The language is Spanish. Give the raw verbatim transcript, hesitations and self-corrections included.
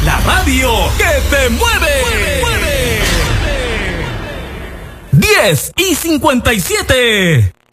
La radio que te mueve. mueve, mueve. diez y cincuenta y siete.